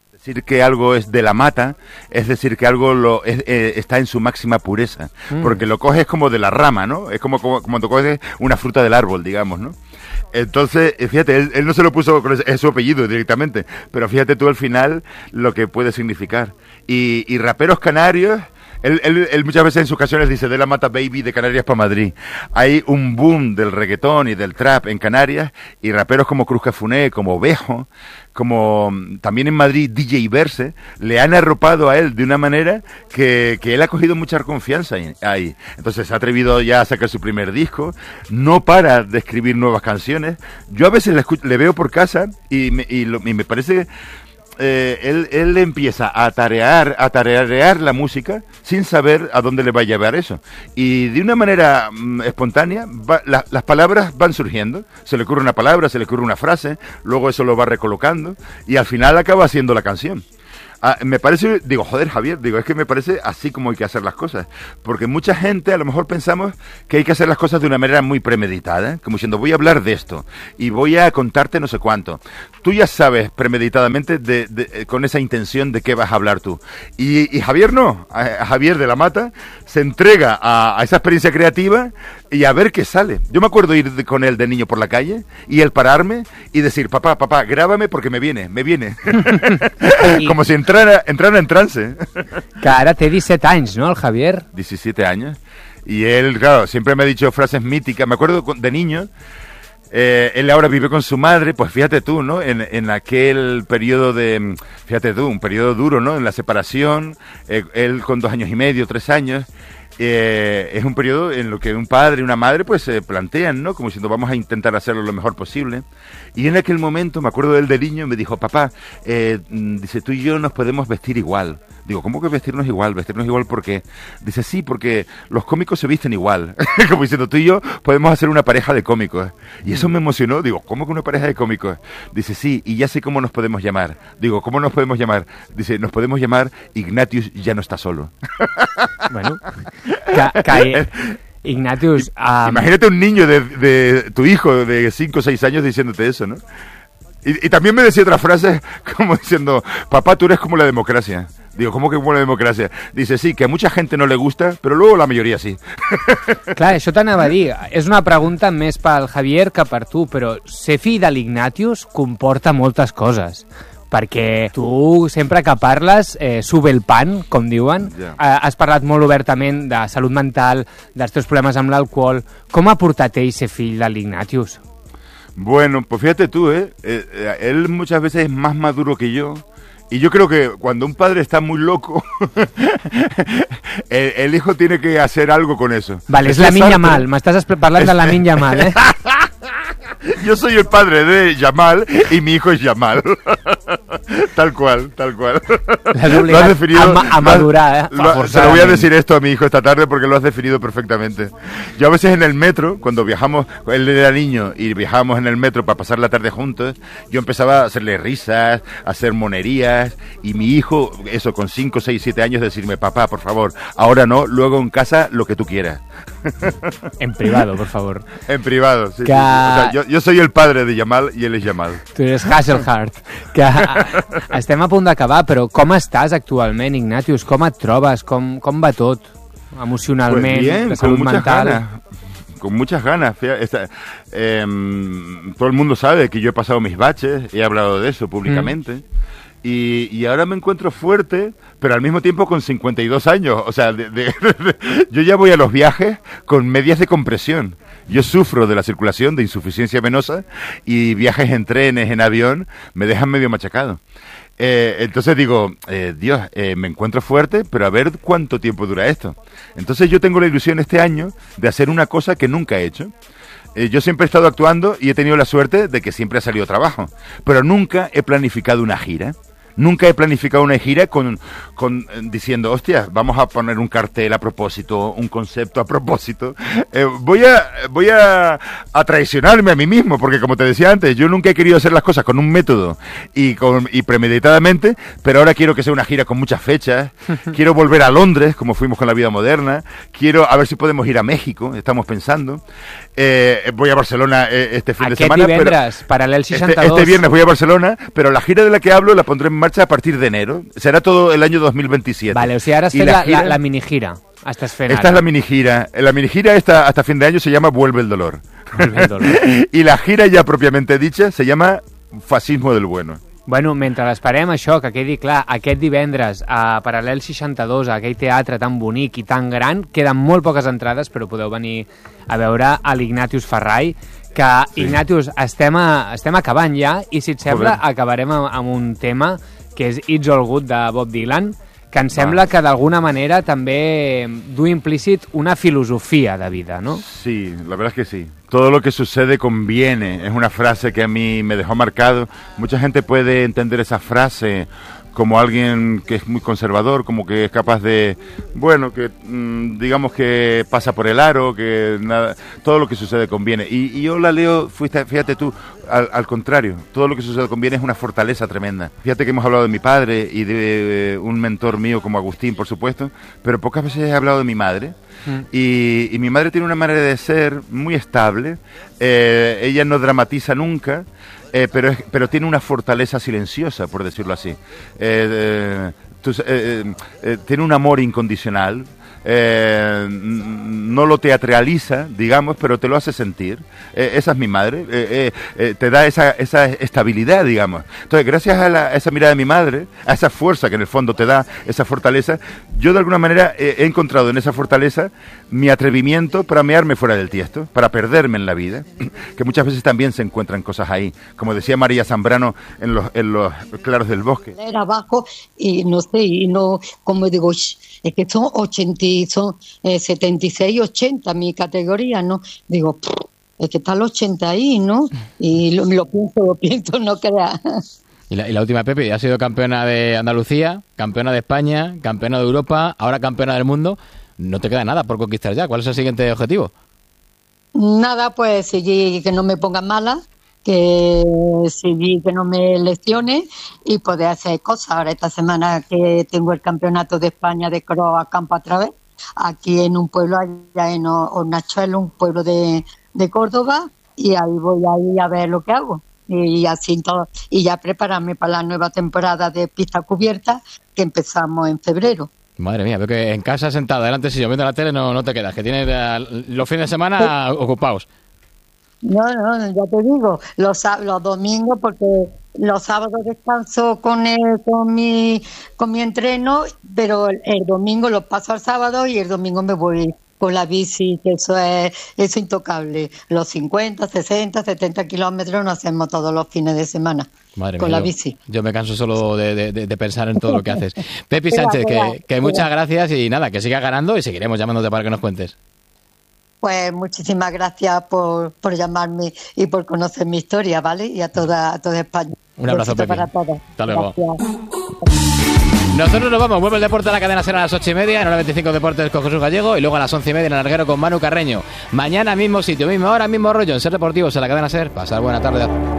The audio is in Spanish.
Decir que algo es de la mata es decir que algo está en su máxima pureza, porque lo coges como de la rama, ¿no? Es como cuando coges una fruta del árbol, digamos, ¿no? Entonces, fíjate, él no se lo puso con es su apellido directamente, pero fíjate tú al final lo que puede significar. Y raperos canarios... Él muchas veces en sus canciones dice de la mata baby de Canarias para Madrid. Hay un boom del reggaetón y del trap en Canarias y raperos como Cruz Cafuné, como Bejo, como también en Madrid DJ Verse, le han arropado a él de una manera que él ha cogido mucha confianza ahí. Entonces se ha atrevido ya a sacar su primer disco, no para de escribir nuevas canciones. Yo a veces le veo por casa y me parece... Él empieza a tararear la música sin saber a dónde le va a llevar eso. Y de una manera espontánea, las palabras van surgiendo. Se le ocurre una palabra, se le ocurre una frase, luego eso lo va recolocando y al final acaba haciendo la canción. Me parece, digo, joder, Javier, es que me parece así como hay que hacer las cosas. Porque mucha gente, a lo mejor pensamos que hay que hacer las cosas de una manera muy premeditada, como diciendo, voy a hablar de esto y voy a contarte no sé cuánto. Tú ya sabes premeditadamente con esa intención de qué vas a hablar tú. Y Javier no, a Javier de la Mata se entrega a esa experiencia creativa y a ver qué sale. Yo me acuerdo ir con él de niño por la calle y él pararme y decir, papá, grábame porque me viene. Como si entrara en trance. Que ara té 17 anys, no, el Javier? 17 años. Y él, claro, siempre me ha dicho frases míticas. Me acuerdo de niño, él ahora vive con su madre, pues fíjate tú, ¿no? En aquel periodo fíjate tú, un periodo duro, ¿no? En la separación, él con 2 años y medio, 3 años. Es un periodo en lo que un padre y una madre pues se plantean, ¿no? Como diciendo, vamos a intentar hacerlo lo mejor posible. Y en aquel momento, me acuerdo de él de niño, me dijo, papá, dice, tú y yo nos podemos vestir igual. Digo, ¿cómo que vestirnos igual? ¿Vestirnos igual por qué? Dice, sí, porque los cómicos se visten igual. Como diciendo, tú y yo podemos hacer una pareja de cómicos. Y eso me emocionó. Digo, ¿cómo que una pareja de cómicos? Dice, sí, y ya sé cómo nos podemos llamar. Digo, ¿cómo nos podemos llamar? Dice, nos podemos llamar Ignatius ya no está solo. Bueno, Ignatius... Imagínate un niño de tu hijo de 5 o 6 años diciéndote eso, ¿no? Y también me decía otra frase como diciendo, papá, tú eres como la democracia. Digo, ¿cómo que como la democràcia? Dice, sí, que a mucha gente no le gusta, però luego la majoria sí. Clar, això t'anava a dir. És una pregunta més pel Javier que per tu, però ser fill de l'Ignatius comporta moltes coses. Perquè tu, sempre que parles, sube el pan, com diuen. Yeah. Has parlat molt obertament de salut mental, dels teus problemes amb l'alcohol. Com ha portat ell ser fill de l'Ignatius? Bueno, pues fíjate tú, él muchas veces es más maduro que yo. Y yo creo que cuando un padre está muy loco, el hijo tiene que hacer algo con eso. Vale, es Lamine Yamal. M'estàs parlant de Lamine Yamal, eh? Yo soy el padre de Yamal y mi hijo es Yamal. Tal cual, tal cual. Lo has definido a madurar, se lo voy a decir esto a mi hijo esta tarde porque lo has definido perfectamente. Yo a veces en el metro, cuando viajamos, él era niño y viajábamos en el metro para pasar la tarde juntos, yo empezaba a hacerle risas, a hacer monerías, y mi hijo, eso, con 5, 6, 7 años, decirme, papá, por favor, ahora no, luego en casa lo que tú quieras. En privado, por favor. En privado, sí. Que... sí. O sea, yo soy el padre de Yamal i ell és Yamal. Tu eres Hasselhart. Que estem a punt d'acabar, però com estàs actualment, Ignatius? Com et trobes? Com va tot? Emocionalment, pues bien, de salud mental. Con muchas ganas. Todo el mundo sabe que yo he pasado mis baches, he hablado de eso públicamente. Y ahora me encuentro fuerte, pero al mismo tiempo con 52 años. O sea, yo ya voy a los viajes con medias de compresión. Yo sufro de la circulación, de insuficiencia venosa, y viajes en trenes, en avión, me dejan medio machacado. Entonces digo, Dios, me encuentro fuerte, pero a ver cuánto tiempo dura esto. Entonces yo tengo la ilusión este año de hacer una cosa que nunca he hecho. Yo siempre he estado actuando y he tenido la suerte de que siempre ha salido trabajo, pero nunca he planificado una gira. Nunca he planificado una gira con diciendo, hostia, vamos a poner un cartel a propósito, un concepto a propósito. Voy a traicionarme a mí mismo, porque como te decía antes, yo nunca he querido hacer las cosas con un método y premeditadamente, pero ahora quiero que sea una gira con muchas fechas. Quiero volver a Londres, como fuimos con La Vida Moderna. Quiero a ver si podemos ir a México, estamos pensando. Voy a Barcelona este fin de semana. Aquest divendres, Paral·lel 62. Este viernes voy a Barcelona, pero la gira de la que hablo la pondré en marcha marcha a partir de enero. Será todo el año 2027. Vale, o sigui, ara has fet la minigira. Estàs fent esta ara. es la minigira. La minigira hasta fin de año se llama Vuelve el dolor. Vuelve el dolor. Y la gira ya propiamente dicha se llama Fascismo del bueno. Bueno, mentre l'esperem això, que quedi clar, aquest divendres a Paral·lel 62, a aquell teatre tan bonic i tan gran, queden molt poques entrades, però podeu venir a veure a l'Ignatius Ferrai, que sí. Ignatius, estem acabant ja, i si et sembla acabarem amb un tema que és It's All Good de Bob Dylan, que em sembla que d'alguna manera també du implícit una filosofía de vida, ¿no? Sí, la verdad es que sí. Todo lo que sucede conviene. Es una frase que a mí me dejó marcado. Mucha gente puede entender esa frase como alguien que es muy conservador, como que es capaz de, bueno, que digamos que pasa por el aro, que nada, todo lo que sucede conviene. Y yo la leo, fíjate tú, al contrario, todo lo que sucede conviene es una fortaleza tremenda. Fíjate que hemos hablado de mi padre y de un mentor mío como Agustín, por supuesto, pero pocas veces he hablado de mi madre. Y mi madre tiene una manera de ser muy estable, ella no dramatiza nunca, pero tiene una fortaleza silenciosa, por decirlo así. Tiene un amor incondicional, no lo teatraliza, digamos, pero te lo hace sentir. Esa es mi madre, te da esa estabilidad, digamos. Entonces, gracias a esa mirada de mi madre, a esa fuerza que en el fondo te da, esa fortaleza, yo de alguna manera he encontrado en esa fortaleza mi atrevimiento para mearme fuera del tiesto, para perderme en la vida, que muchas veces también se encuentran cosas ahí, como decía María Zambrano en los claros del bosque. Era abajo y no sé, y no, como digo, es que son 76, 80 mi categoría, ¿no? Digo, es que está el 80 ahí, ¿no? Y lo pienso, no creas. Y la última, Pepi, ha sido campeona de Andalucía, campeona de España, campeona de Europa, ahora campeona del mundo. No te queda nada por conquistar ya. ¿Cuál es el siguiente objetivo? Nada, pues seguir que no me pongan mala, que seguir que no me lesione y poder hacer cosas. Ahora esta semana que tengo el campeonato de España de cross a campo a través, aquí en un pueblo allá en Hornachuelo, un pueblo de Córdoba, y ahí voy a ir a ver lo que hago. Y así todo, y ya prepararme para la nueva temporada de pista cubierta que empezamos en febrero. Madre mía, veo que en casa sentada delante, si yo viendo la tele no te quedas, que tienes los fines de semana ocupados. No, ya te digo, los domingos, porque los sábados descanso con mi entreno, pero el domingo lo paso al sábado y el domingo me voy con la bici, que eso es intocable. Los 50, 60, 70 kilómetros nos hacemos todos los fines de semana. Madre con mía, la bici. Yo me canso solo de pensar en todo lo que haces. Pepi Sánchez, que muchas gracias y nada, que sigas ganando y seguiremos llamándote para que nos cuentes. Pues muchísimas gracias por llamarme y por conocer mi historia, ¿vale? Y a toda España. Un abrazo, Pepi. Para todos. Hasta luego. Gracias. Nosotros nos vamos, vuelve el deporte a la cadena SER a las 8:30, en hora 25 Deportes con Jesús Gallego y luego a las 11:30 en el larguero con Manu Carreño. Mañana mismo sitio, misma hora, mismo rollo en SER Deportivos en la cadena SER. Pasar buena tarde.